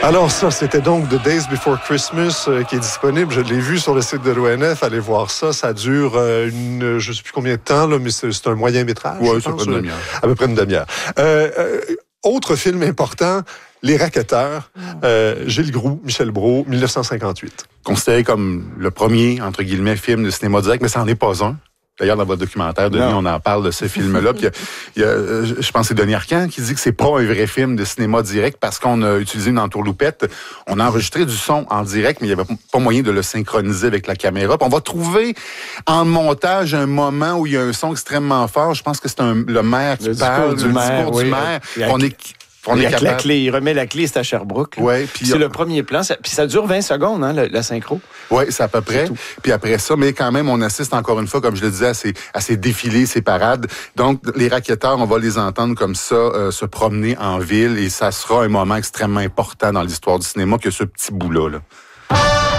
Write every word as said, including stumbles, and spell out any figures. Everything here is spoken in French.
Alors ça, c'était donc The Days Before Christmas euh, qui est disponible. Je l'ai vu sur le site de l'O N F. Allez voir ça. Ça dure euh, une, je ne sais plus combien de temps, là, mais c'est, c'est un moyen métrage. Oui, c'est à peu près une demi-heure. À peu près une demi-heure. Euh, euh, autre film important, Les Racketteurs, euh, Gilles Groux, Michel Brault, dix-neuf cent cinquante-huit. Considéré comme le premier, entre guillemets, film de cinéma direct, mais ça n'en est pas un. D'ailleurs, dans votre documentaire, Denis, on en parle de ce film-là. Puis, il y a, il y a, je pense que c'est Denis Arcand qui dit que c'est pas un vrai film de cinéma direct parce qu'on a utilisé une entourloupette. On a enregistré du son en direct, mais il n'y avait pas moyen de le synchroniser avec la caméra. Puis on va trouver en montage un moment où il y a un son extrêmement fort. Je pense que c'est un, le maire qui le parle, discours du le maire, discours oui. du maire. A... On est... On il, est la clé, il remet la clé, c'est à Sherbrooke. Ouais, puis c'est a... le premier plan. Ça, puis ça dure vingt secondes, hein, la, la synchro. Oui, c'est à peu près. Puis après ça, mais quand même, on assiste encore une fois, comme je le disais, à ces, à ces défilés, ces parades. Donc, les racketteurs, on va les entendre comme ça, euh, se promener en ville, et ça sera un moment extrêmement important dans l'histoire du cinéma que ce petit bout-là, là.